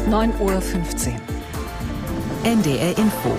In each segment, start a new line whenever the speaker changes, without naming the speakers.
9:15 Uhr. NDR Info.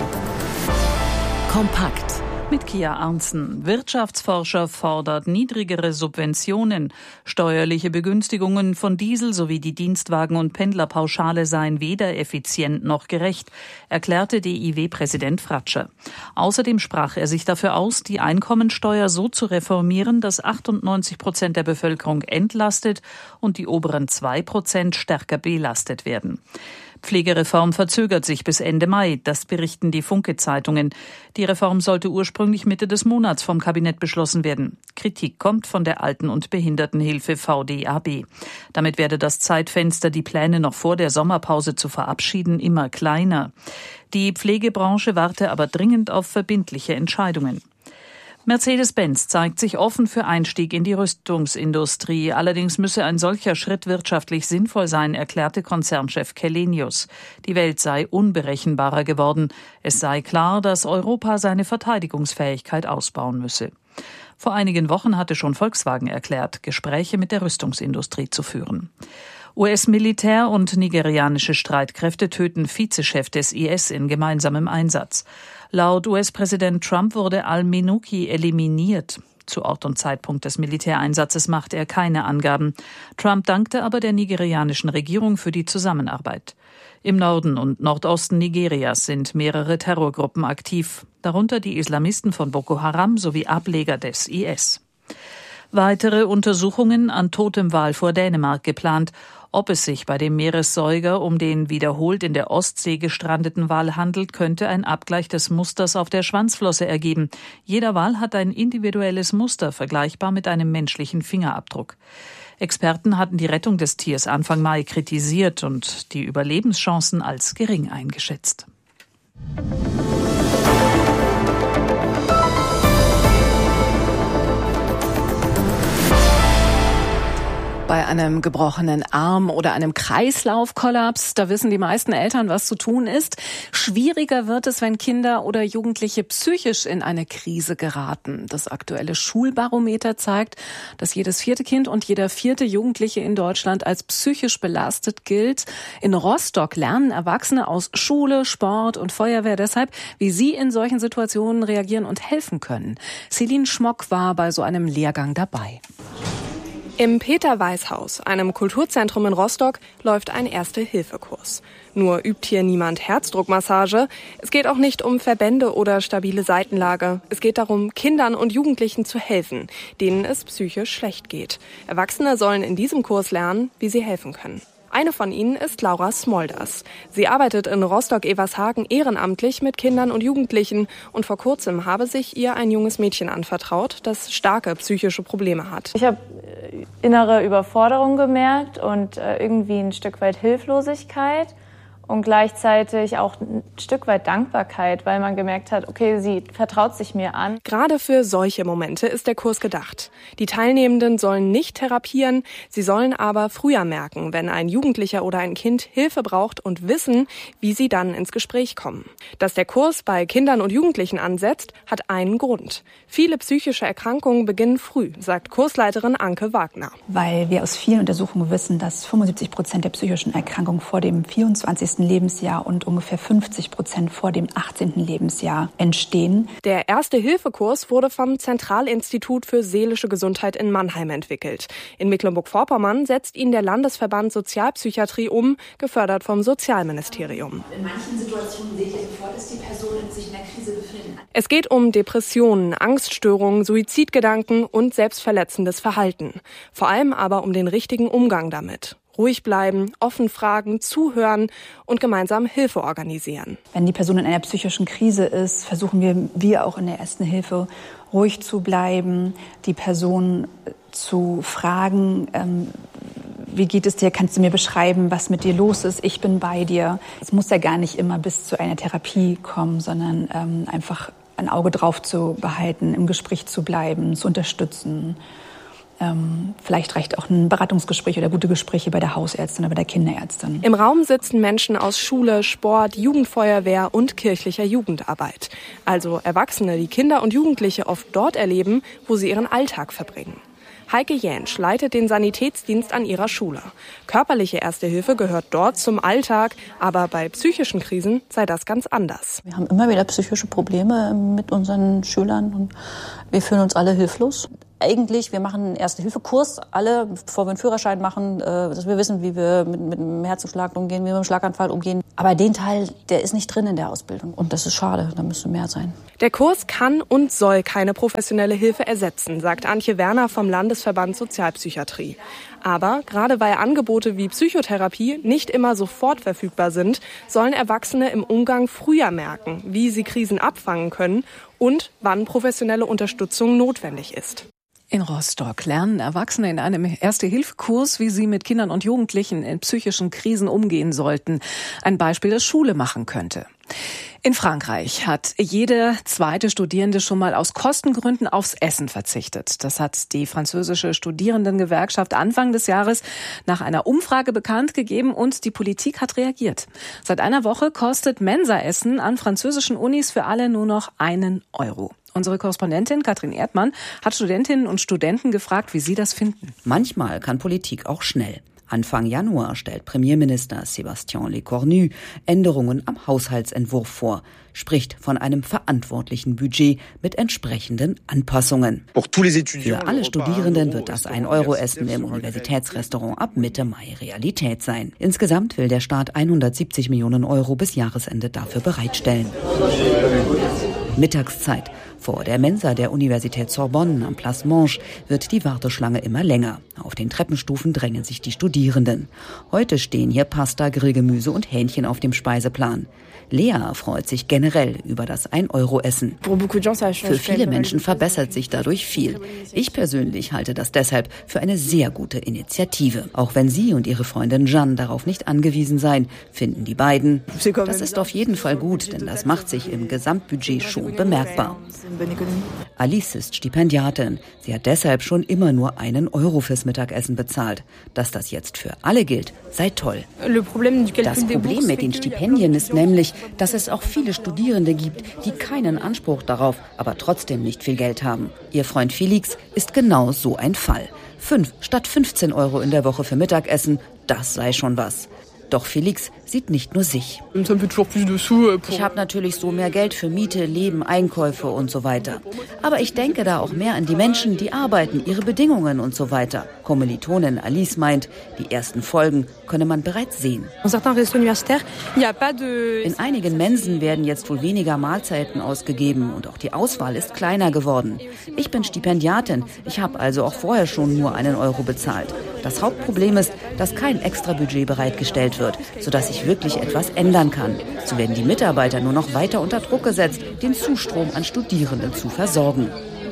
Kompakt.
Mit Kia Arntzen. Wirtschaftsforscher fordert niedrigere Subventionen. Steuerliche Begünstigungen von Diesel sowie die Dienstwagen- und Pendlerpauschale seien weder effizient noch gerecht, erklärte DIW-Präsident Fratscher. Außerdem sprach er sich dafür aus, die Einkommensteuer so zu reformieren, dass 98% der Bevölkerung entlastet und die oberen 2% stärker belastet werden. Pflegereform verzögert sich bis Ende Mai, das berichten die Funke-Zeitungen. Die Reform sollte ursprünglich Mitte des Monats vom Kabinett beschlossen werden. Kritik kommt von der Alten- und Behindertenhilfe VDAB. Damit werde das Zeitfenster, die Pläne noch vor der Sommerpause zu verabschieden, immer kleiner. Die Pflegebranche warte aber dringend auf verbindliche Entscheidungen. Mercedes-Benz zeigt sich offen für Einstieg in die Rüstungsindustrie. Allerdings müsse ein solcher Schritt wirtschaftlich sinnvoll sein, erklärte Konzernchef Källenius. Die Welt sei unberechenbarer geworden. Es sei klar, dass Europa seine Verteidigungsfähigkeit ausbauen müsse. Vor einigen Wochen hatte schon Volkswagen erklärt, Gespräche mit der Rüstungsindustrie zu führen. US-Militär und nigerianische Streitkräfte töten Vizechef des IS in gemeinsamem Einsatz. Laut US-Präsident Trump wurde al-Menuki eliminiert. Zu Ort und Zeitpunkt des Militäreinsatzes macht er keine Angaben. Trump dankte aber der nigerianischen Regierung für die Zusammenarbeit. Im Norden und Nordosten Nigerias sind mehrere Terrorgruppen aktiv, darunter die Islamisten von Boko Haram sowie Ableger des IS. Weitere Untersuchungen an totem Wal vor Dänemark geplant. Ob es sich bei dem Meeressäuger um den wiederholt in der Ostsee gestrandeten Wal handelt, könnte ein Abgleich des Musters auf der Schwanzflosse ergeben. Jeder Wal hat ein individuelles Muster, vergleichbar mit einem menschlichen Fingerabdruck. Experten hatten die Rettung des Tiers Anfang Mai kritisiert und die Überlebenschancen als gering eingeschätzt.
Bei einem gebrochenen Arm oder einem Kreislaufkollaps, da wissen die meisten Eltern, was zu tun ist. Schwieriger wird es, wenn Kinder oder Jugendliche psychisch in eine Krise geraten. Das aktuelle Schulbarometer zeigt, dass jedes 4. Kind und jeder 4. Jugendliche in Deutschland als psychisch belastet gilt. In Rostock lernen Erwachsene aus Schule, Sport und Feuerwehr deshalb, wie sie in solchen Situationen reagieren und helfen können. Celine Schmock war bei so einem Lehrgang dabei.
Im Peter-Weiß-Haus, einem Kulturzentrum in Rostock, läuft ein Erste-Hilfe-Kurs. Nur übt hier niemand Herzdruckmassage. Es geht auch nicht um Verbände oder stabile Seitenlage. Es geht darum, Kindern und Jugendlichen zu helfen, denen es psychisch schlecht geht. Erwachsene sollen in diesem Kurs lernen, wie sie helfen können. Eine von ihnen ist Laura Smolders. Sie arbeitet in Rostock-Evershagen ehrenamtlich mit Kindern und Jugendlichen und vor kurzem habe sich ihr ein junges Mädchen anvertraut, das starke psychische Probleme hat.
Ich habe innere Überforderung gemerkt und irgendwie ein Stück weit Hilflosigkeit und gleichzeitig auch ein Stück weit Dankbarkeit, weil man gemerkt hat, okay, sie vertraut sich mir an.
Gerade für solche Momente ist der Kurs gedacht. Die Teilnehmenden sollen nicht therapieren, sie sollen aber früher merken, wenn ein Jugendlicher oder ein Kind Hilfe braucht und wissen, wie sie dann ins Gespräch kommen. Dass der Kurs bei Kindern und Jugendlichen ansetzt, hat einen Grund. Viele psychische Erkrankungen beginnen früh, sagt Kursleiterin Anke Wagner.
Weil wir aus vielen Untersuchungen wissen, dass 75% der psychischen Erkrankungen vor dem 24. Lebensjahr und ungefähr 50% vor dem 18. Lebensjahr entstehen.
Der Erste-Hilfe-Kurs wurde vom Zentralinstitut für seelische Gesundheit in Mannheim entwickelt. In Mecklenburg-Vorpommern setzt ihn der Landesverband Sozialpsychiatrie um, gefördert vom Sozialministerium.
In manchen Situationen seht ihr sofort, dass die Personen sich in der Krise befinden.
Es geht um Depressionen, Angststörungen, Suizidgedanken und selbstverletzendes Verhalten. Vor allem aber um den richtigen Umgang damit. Ruhig bleiben, offen fragen, zuhören und gemeinsam Hilfe organisieren.
Wenn die Person in einer psychischen Krise ist, versuchen wir auch in der Ersten Hilfe ruhig zu bleiben, die Person zu fragen, wie geht es dir, kannst du mir beschreiben, was mit dir los ist, ich bin bei dir. Es muss ja gar nicht immer bis zu einer Therapie kommen, sondern einfach ein Auge drauf zu behalten, im Gespräch zu bleiben, zu unterstützen. Vielleicht reicht auch ein Beratungsgespräch oder gute Gespräche bei der Hausärztin oder bei der Kinderärztin.
Im Raum sitzen Menschen aus Schule, Sport, Jugendfeuerwehr und kirchlicher Jugendarbeit. Also Erwachsene, die Kinder und Jugendliche oft dort erleben, wo sie ihren Alltag verbringen. Heike Jänsch leitet den Sanitätsdienst an ihrer Schule. Körperliche Erste Hilfe gehört dort zum Alltag, aber bei psychischen Krisen sei das ganz anders.
Wir haben immer wieder psychische Probleme mit unseren Schülern und wir fühlen uns alle hilflos. Eigentlich, wir machen einen Erste-Hilfe-Kurs, alle, bevor wir einen Führerschein machen, dass wir wissen, wie wir mit einem Herzinfarkt umgehen, wie wir mit einem Schlaganfall umgehen. Aber den Teil, der ist nicht drin in der Ausbildung. Und das ist schade, da müsste mehr sein.
Der Kurs kann und soll keine professionelle Hilfe ersetzen, sagt Antje Werner vom Landesverband Sozialpsychiatrie. Aber gerade weil Angebote wie Psychotherapie nicht immer sofort verfügbar sind, sollen Erwachsene im Umgang früher merken, wie sie Krisen abfangen können und wann professionelle Unterstützung notwendig ist.
In Rostock lernen Erwachsene in einem Erste-Hilfe-Kurs, wie sie mit Kindern und Jugendlichen in psychischen Krisen umgehen sollten. Ein Beispiel, das Schule machen könnte. In Frankreich hat jede zweite Studierende schon mal aus Kostengründen aufs Essen verzichtet. Das hat die französische Studierendengewerkschaft Anfang des Jahres nach einer Umfrage bekannt gegeben und die Politik hat reagiert. Seit einer Woche kostet Mensaessen an französischen Unis für alle nur noch 1 Euro. Unsere Korrespondentin Katrin Erdmann hat Studentinnen und Studenten gefragt, wie sie das finden.
Manchmal kann Politik auch schnell. Anfang Januar stellt Premierminister Sébastien Lecornu Änderungen am Haushaltsentwurf vor, spricht von einem verantwortlichen Budget mit entsprechenden Anpassungen. Für alle Studierenden wird das 1-Euro-Essen im Universitätsrestaurant ab Mitte Mai Realität sein. Insgesamt will der Staat 170 Millionen Euro bis Jahresende dafür bereitstellen. Mittagszeit. Vor der Mensa der Universität Sorbonne am Place Monge wird die Warteschlange immer länger. Auf den Treppenstufen drängen sich die Studierenden. Heute stehen hier Pasta, Grillgemüse und Hähnchen auf dem Speiseplan. Lea freut sich generell über das 1-Euro-Essen. Für viele Menschen verbessert sich dadurch viel. Ich persönlich halte das deshalb für eine sehr gute Initiative. Auch wenn sie und ihre Freundin Jeanne darauf nicht angewiesen seien, finden die beiden, das ist auf jeden Fall gut, denn das macht sich im Gesamtbudget schon bemerkbar. Alice ist Stipendiatin. Sie hat deshalb schon immer nur 1 Euro fürs Mittagessen bezahlt. Dass das jetzt für alle gilt, sei toll. Das Problem mit den Stipendien ist nämlich, dass es auch viele Studierende gibt, die keinen Anspruch darauf, aber trotzdem nicht viel Geld haben. Ihr Freund Felix ist genau so ein Fall. 5 statt 15 Euro in der Woche für Mittagessen, das sei schon was. Doch Felix sieht nicht nur sich. Ich habe natürlich so mehr Geld für Miete, Leben, Einkäufe und so weiter. Aber ich denke da auch mehr an die Menschen, die arbeiten, ihre Bedingungen und so weiter. Kommilitonin Alice meint, die ersten Folgen könne man bereits sehen. In einigen Mensen werden jetzt wohl weniger Mahlzeiten ausgegeben und auch die Auswahl ist kleiner geworden. Ich bin Stipendiatin, ich habe also auch vorher schon nur 1 Euro bezahlt. Das Hauptproblem ist, dass kein Extrabudget bereitgestellt wird, sodass ich wirklich etwas ändern kann. So werden die Mitarbeiter nur noch weiter unter Druck gesetzt, den Zustrom an Studierenden zu versorgen.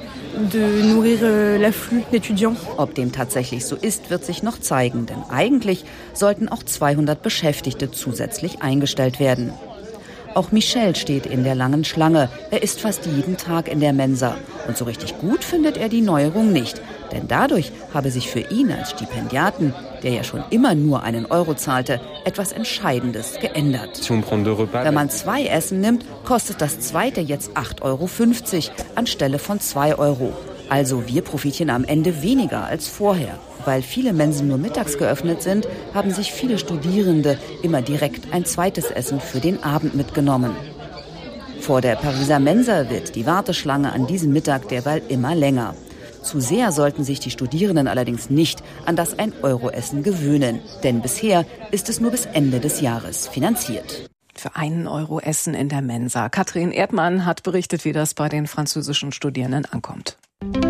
Ob dem tatsächlich so ist, wird sich noch zeigen, denn eigentlich sollten auch 200 Beschäftigte zusätzlich eingestellt werden. Auch Michel steht in der langen Schlange. Er isst fast jeden Tag in der Mensa. Und so richtig gut findet er die Neuerung nicht. Denn dadurch habe sich für ihn als Stipendiaten, der ja schon immer nur 1 Euro zahlte, etwas Entscheidendes geändert. Wenn man 2 Essen nimmt, kostet das zweite jetzt 8,50 Euro anstelle von 2 Euro. Also wir profitieren am Ende weniger als vorher. Weil viele Mensen nur mittags geöffnet sind, haben sich viele Studierende immer direkt ein zweites Essen für den Abend mitgenommen. Vor der Pariser Mensa wird die Warteschlange an diesem Mittag derweil immer länger. Zu sehr sollten sich die Studierenden allerdings nicht an das 1-Euro-Essen gewöhnen. Denn bisher ist es nur bis Ende des Jahres finanziert.
Für 1 Euro Essen in der Mensa. Katrin Erdmann hat berichtet, wie das bei den französischen Studierenden ankommt.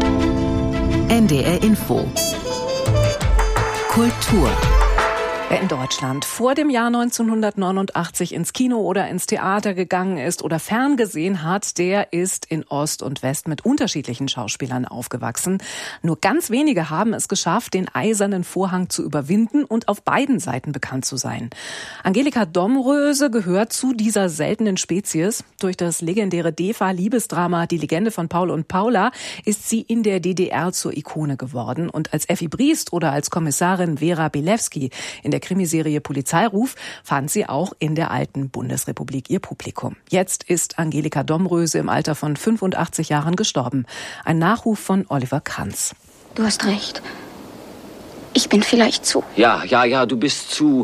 NDR Info. Kultur.
Wer in Deutschland vor dem Jahr 1989 ins Kino oder ins Theater gegangen ist oder ferngesehen hat, der ist in Ost und West mit unterschiedlichen Schauspielern aufgewachsen. Nur ganz wenige haben es geschafft, den eisernen Vorhang zu überwinden und auf beiden Seiten bekannt zu sein. Angelika Domröse gehört zu dieser seltenen Spezies. Durch das legendäre DEFA-Liebesdrama Die Legende von Paul und Paula ist sie in der DDR zur Ikone geworden. Und als Effi Briest oder als Kommissarin Vera Bilewski in der Krimiserie Polizeiruf fand sie auch in der alten Bundesrepublik ihr Publikum. Jetzt ist Angelika Domröse im Alter von 85 Jahren gestorben. Ein Nachruf von Oliver Kranz.
Du hast recht. Ich bin vielleicht zu.
Ja, du bist zu...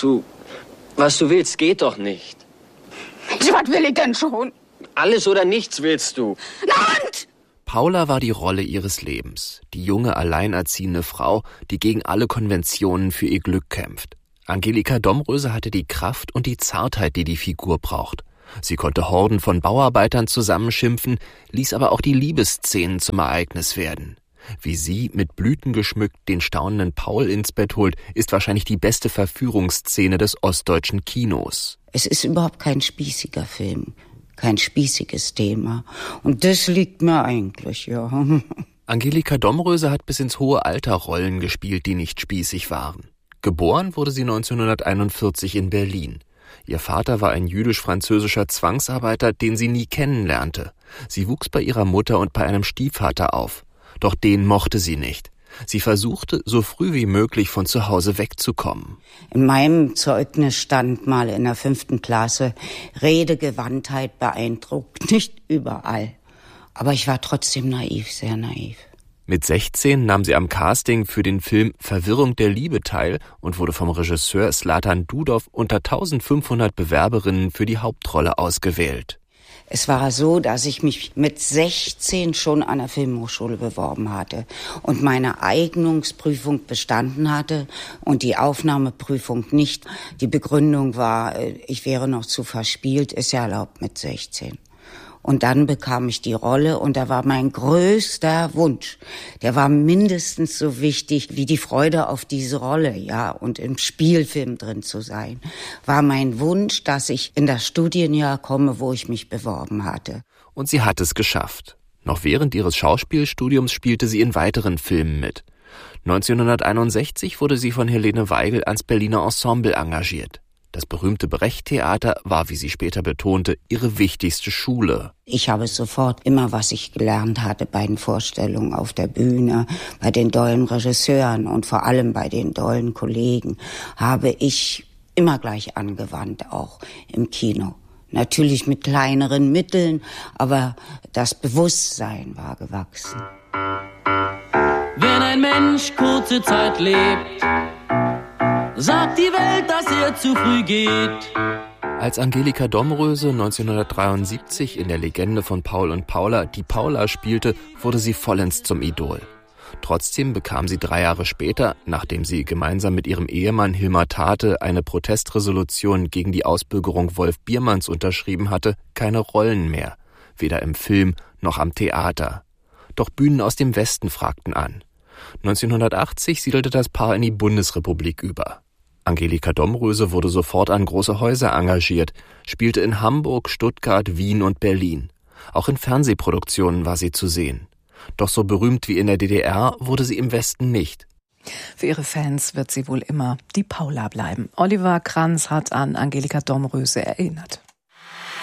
Was du willst, geht doch nicht.
Mensch, was will ich denn schon?
Alles oder nichts willst du.
Land!
Paula war die Rolle ihres Lebens. Die junge, alleinerziehende Frau, die gegen alle Konventionen für ihr Glück kämpft. Angelika Domröse hatte die Kraft und die Zartheit, die die Figur braucht. Sie konnte Horden von Bauarbeitern zusammenschimpfen, ließ aber auch die Liebesszenen zum Ereignis werden. Wie sie, mit Blüten geschmückt, den staunenden Paul ins Bett holt, ist wahrscheinlich die beste Verführungsszene des ostdeutschen Kinos.
Es ist überhaupt kein spießiger Film, kein spießiges Thema. Und das liegt mir eigentlich, ja.
Angelika Domröse hat bis ins hohe Alter Rollen gespielt, die nicht spießig waren. Geboren wurde sie 1941 in Berlin. Ihr Vater war ein jüdisch-französischer Zwangsarbeiter, den sie nie kennenlernte. Sie wuchs bei ihrer Mutter und bei einem Stiefvater auf. Doch den mochte sie nicht. Sie versuchte, so früh wie möglich von zu Hause wegzukommen.
In meinem Zeugnis stand mal in der 5. Klasse, Redegewandtheit beeindruckt, nicht überall. Aber ich war trotzdem naiv, sehr naiv.
Mit 16 nahm sie am Casting für den Film Verwirrung der Liebe teil und wurde vom Regisseur Zlatan Dudow unter 1500 Bewerberinnen für die Hauptrolle ausgewählt.
Es war so, dass ich mich mit 16 schon an der Filmhochschule beworben hatte und meine Eignungsprüfung bestanden hatte und die Aufnahmeprüfung nicht. Die Begründung war, ich wäre noch zu verspielt, ist ja erlaubt mit 16. Und dann bekam ich die Rolle und da war mein größter Wunsch. Der war mindestens so wichtig wie die Freude auf diese Rolle, ja, und im Spielfilm drin zu sein. War mein Wunsch, dass ich in das Studienjahr komme, wo ich mich beworben hatte.
Und sie hat es geschafft. Noch während ihres Schauspielstudiums spielte sie in weiteren Filmen mit. 1961 wurde sie von Helene Weigel ans Berliner Ensemble engagiert. Das berühmte Brecht-Theater war, wie sie später betonte, ihre wichtigste Schule.
Ich habe sofort immer, was ich gelernt hatte bei den Vorstellungen auf der Bühne, bei den dollen Regisseuren und vor allem bei den dollen Kollegen, habe ich immer gleich angewandt, auch im Kino. Natürlich mit kleineren Mitteln, aber das Bewusstsein war gewachsen.
Wenn ein Mensch kurze Zeit lebt, sagt die Welt, dass er zu früh geht.
Als Angelika Domröse 1973 in der Legende von Paul und Paula die Paula spielte, wurde sie vollends zum Idol. Trotzdem bekam sie 3 Jahre später, nachdem sie gemeinsam mit ihrem Ehemann Hilmar Tate eine Protestresolution gegen die Ausbürgerung Wolf Biermanns unterschrieben hatte, keine Rollen mehr, weder im Film noch am Theater. Doch Bühnen aus dem Westen fragten an. 1980 siedelte das Paar in die Bundesrepublik über. Angelika Domröse wurde sofort an große Häuser engagiert, spielte in Hamburg, Stuttgart, Wien und Berlin. Auch in Fernsehproduktionen war sie zu sehen. Doch so berühmt wie in der DDR wurde sie im Westen nicht.
Für ihre Fans wird sie wohl immer die Paula bleiben. Oliver Kranz hat an Angelika Domröse erinnert.